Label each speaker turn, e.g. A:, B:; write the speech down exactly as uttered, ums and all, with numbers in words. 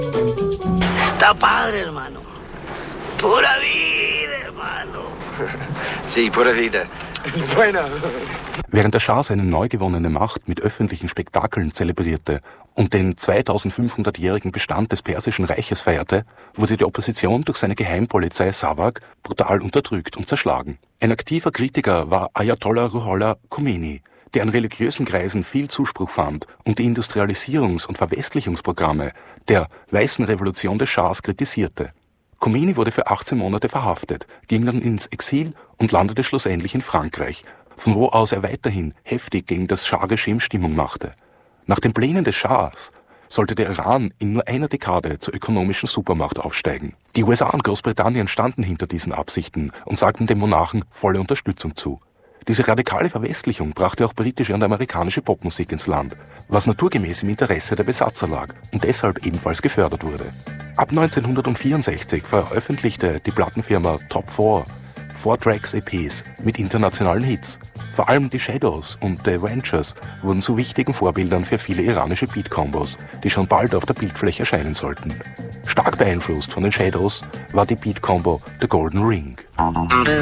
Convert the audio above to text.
A: Está padre, hermano. Pura vida, hermano.
B: Sí, pura vida.
C: Bueno.
D: Während der Schah seine neu gewonnene Macht mit öffentlichen Spektakeln zelebrierte und den zweitausendfünfhundertjährigen Bestand des Persischen Reiches feierte, wurde die Opposition durch seine Geheimpolizei Savak brutal unterdrückt und zerschlagen. Ein aktiver Kritiker war Ayatollah Ruhollah Khomeini, der in religiösen Kreisen viel Zuspruch fand und die Industrialisierungs- und Verwestlichungsprogramme der Weißen Revolution des Schahs kritisierte. Khomeini wurde für achtzehn Monate verhaftet, ging dann ins Exil und landete schlussendlich in Frankreich, von wo aus er weiterhin heftig gegen das Schah-Regime Stimmung machte. Nach den Plänen des Schahs sollte der Iran in nur einer Dekade zur ökonomischen Supermacht aufsteigen. Die U S A und Großbritannien standen hinter diesen Absichten und sagten dem Monarchen volle Unterstützung zu. Diese radikale Verwestlichung brachte auch britische und amerikanische Popmusik ins Land, was naturgemäß im Interesse der Besatzer lag und deshalb ebenfalls gefördert wurde. Ab neunzehnhundertvierundsechzig veröffentlichte die Plattenfirma Top vier Four-Tracks-E Ps mit internationalen Hits. Vor allem die Shadows und The Ventures wurden zu wichtigen Vorbildern für viele iranische Beat-Kombos, die schon bald auf der Bildfläche erscheinen sollten. Stark beeinflusst von den Shadows war die Beat-Combo The Golden Ring.